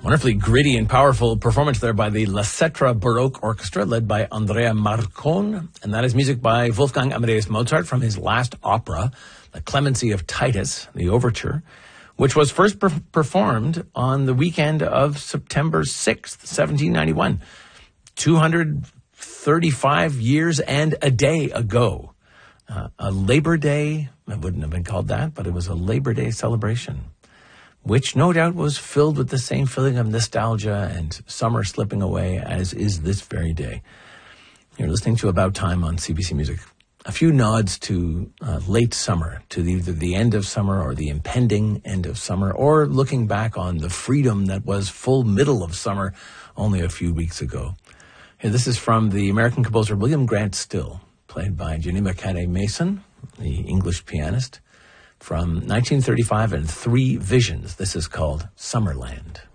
Wonderfully gritty and powerful performance there by the La Cetra Baroque Orchestra, led by Andrea Marcon. And that is music by Wolfgang Amadeus Mozart from his last opera, The Clemency of Titus, the overture, which was first performed on the weekend of September 6th, 1791, 235 years and a day ago. A Labor Day, it wouldn't have been called that, but it was a Labor Day celebration, which no doubt was filled with the same feeling of nostalgia and summer slipping away as is this very day. You're listening to About Time on CBC Music. A few nods to late summer, to either the end of summer or the impending end of summer, or looking back on the freedom that was full middle of summer only a few weeks ago. Here, this is from the American composer William Grant Still, played by Janima Kade Mason, the English pianist, from 1935 and Three Visions. This is called Summerland.